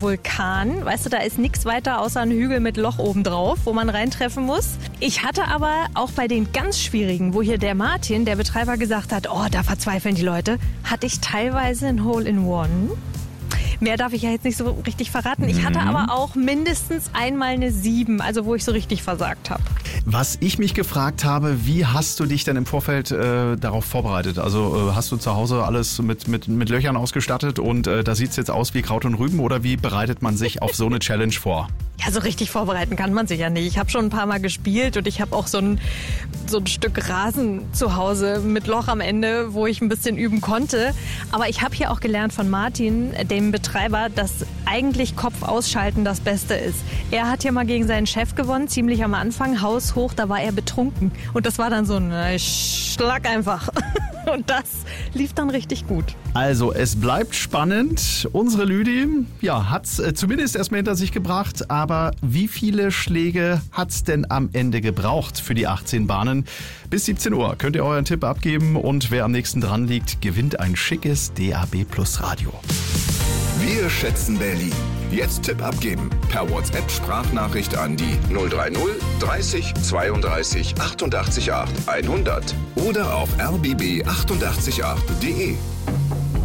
Vulkan. Weißt du, da ist nichts weiter außer ein Hügel mit Loch oben drauf, wo man reintreffen muss. Ich hatte aber auch bei den ganz schwierigen, wo hier der Martin, der Betreiber, gesagt hat, oh, da verzweifeln die Leute, hatte ich teilweise ein Hole-in-One. Mehr darf ich ja jetzt nicht so richtig verraten. Ich hatte aber auch mindestens einmal eine 7, also wo ich so richtig versagt habe. Was ich mich gefragt habe, wie hast du dich denn im Vorfeld darauf vorbereitet? Also hast du zu Hause alles mit Löchern ausgestattet und da sieht es jetzt aus wie Kraut und Rüben oder wie bereitet man sich auf so eine Challenge vor? Ja, so richtig vorbereiten kann man sich ja nicht. Ich habe schon ein paar Mal gespielt und ich habe auch so ein Stück Rasen zu Hause mit Loch am Ende, wo ich ein bisschen üben konnte. Aber ich habe hier auch gelernt von Martin, dem Betreiber, dass eigentlich Kopf ausschalten das Beste ist. Er hat ja mal gegen seinen Chef gewonnen, ziemlich am Anfang, haushoch, da war er betrunken. Und das war dann so ein Schlag einfach. Und das lief dann richtig gut. Also, es bleibt spannend. Unsere Lüdi, ja, hat's zumindest erstmal hinter sich gebracht. Aber wie viele Schläge hat's denn am Ende gebraucht für die 18 Bahnen? Bis 17 Uhr könnt ihr euren Tipp abgeben und wer am nächsten dran liegt, gewinnt ein schickes DAB+ Radio. Wir schätzen Berlin. Jetzt Tipp abgeben. Per WhatsApp-Sprachnachricht an die 030 30 32 88 8 100 oder auf rbb888.de.